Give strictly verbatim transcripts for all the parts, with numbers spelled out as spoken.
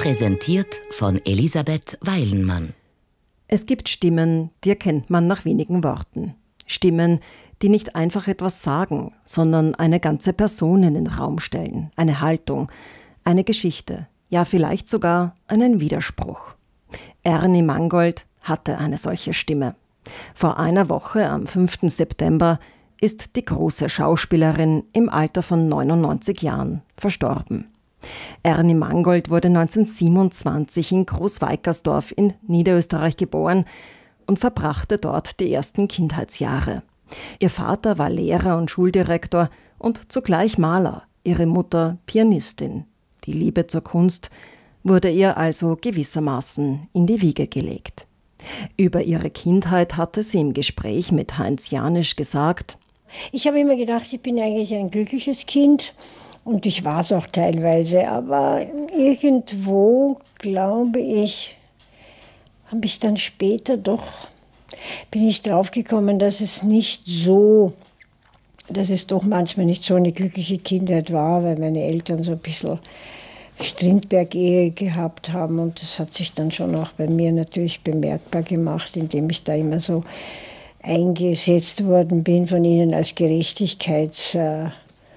Präsentiert von Elisabeth Weilenmann. Es gibt Stimmen, die erkennt man nach wenigen Worten. Stimmen, die nicht einfach etwas sagen, sondern eine ganze Person in den Raum stellen, eine Haltung, eine Geschichte, ja vielleicht sogar einen Widerspruch. Ernie Mangold hatte eine solche Stimme. Vor einer Woche, am fünften September, ist die große Schauspielerin im Alter von neunundneunzig Jahren verstorben. Ernie Mangold wurde neunzehnhundertsiebenundzwanzig in Großweikersdorf in Niederösterreich geboren und verbrachte dort die ersten Kindheitsjahre. Ihr Vater war Lehrer und Schuldirektor und zugleich Maler, ihre Mutter Pianistin. Die Liebe zur Kunst wurde ihr also gewissermaßen in die Wiege gelegt. Über ihre Kindheit hatte sie im Gespräch mit Heinz Janisch gesagt: Ich habe immer gedacht, ich bin eigentlich ein glückliches Kind. Und ich war es auch teilweise, aber irgendwo, glaube ich, habe ich dann später doch, bin ich draufgekommen, dass es nicht so, dass es doch manchmal nicht so eine glückliche Kindheit war, weil meine Eltern so ein bisschen Strindberg-Ehe gehabt haben. Und das hat sich dann schon auch bei mir natürlich bemerkbar gemacht, indem ich da immer so eingesetzt worden bin von ihnen als Gerechtigkeits... Äh,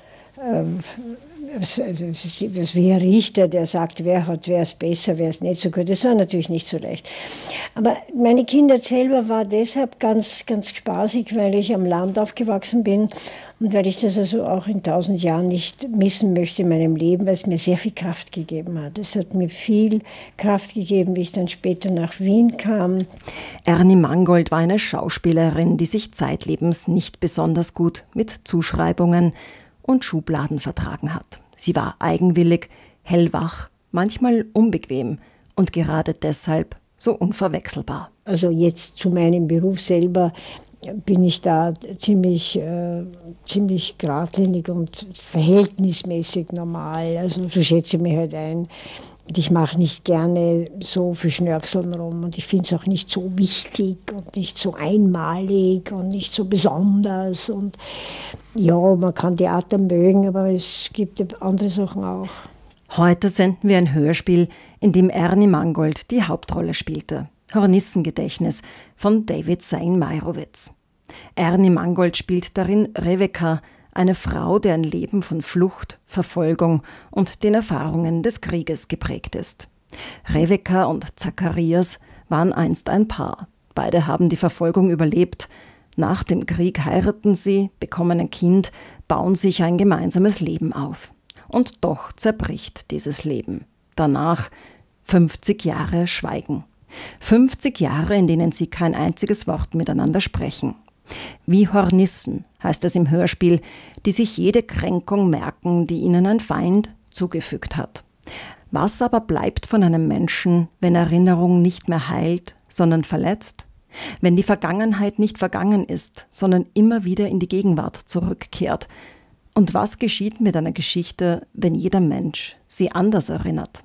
Das ist wie ein Richter, der sagt, wer hat, wer ist besser, wer ist nicht so gut. Das war natürlich nicht so leicht. Aber meine Kindheit selber war deshalb ganz, ganz spaßig, weil ich am Land aufgewachsen bin und weil ich das also auch in tausend Jahren nicht missen möchte in meinem Leben, weil es mir sehr viel Kraft gegeben hat. Es hat mir viel Kraft gegeben, wie ich dann später nach Wien kam. Ernie Mangold war eine Schauspielerin, die sich zeitlebens nicht besonders gut mit Zuschreibungen und Schubladen vertragen hat. Sie war eigenwillig, hellwach, manchmal unbequem und gerade deshalb so unverwechselbar. Also jetzt zu meinem Beruf selber bin ich da ziemlich, äh, ziemlich geradlinig und verhältnismäßig normal. Also so schätze ich mich halt ein. Und ich mache nicht gerne so viel Schnörkeln rum und ich finde es auch nicht so wichtig und nicht so einmalig und nicht so besonders. Und ja, man kann Theater mögen, aber es gibt andere Sachen auch. Heute senden wir ein Hörspiel, in dem Ernie Mangold die Hauptrolle spielte. Hornissengedächtnis von David Sayn-Meirowitz. Ernie Mangold spielt darin Rebecca, eine Frau, deren Leben von Flucht, Verfolgung und den Erfahrungen des Krieges geprägt ist. Rebecca und Zacharias waren einst ein Paar. Beide haben die Verfolgung überlebt. Nach dem Krieg heiraten sie, bekommen ein Kind, bauen sich ein gemeinsames Leben auf. Und doch zerbricht dieses Leben. Danach fünfzig Jahre Schweigen. fünfzig Jahre, in denen sie kein einziges Wort miteinander sprechen. Wie Hornissen, heißt es im Hörspiel, die sich jede Kränkung merken, die ihnen ein Feind zugefügt hat. Was aber bleibt von einem Menschen, wenn Erinnerung nicht mehr heilt, sondern verletzt? Wenn die Vergangenheit nicht vergangen ist, sondern immer wieder in die Gegenwart zurückkehrt? Und was geschieht mit einer Geschichte, wenn jeder Mensch sie anders erinnert?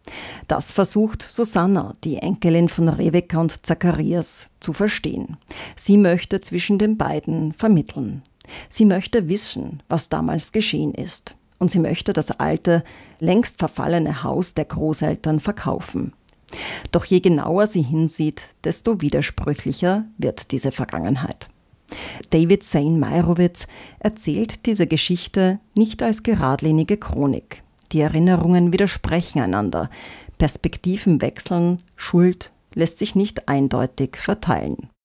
Das versucht Susanna, die Enkelin von Rebecca und Zacharias, zu verstehen. Sie möchte zwischen den beiden vermitteln. Sie möchte wissen, was damals geschehen ist. Und sie möchte das alte, längst verfallene Haus der Großeltern verkaufen. Doch je genauer sie hinsieht, desto widersprüchlicher wird diese Vergangenheit. David Sayn-Meirowitz erzählt diese Geschichte nicht als geradlinige Chronik. Die Erinnerungen widersprechen einander, Perspektiven wechseln, Schuld lässt sich nicht eindeutig verteilen.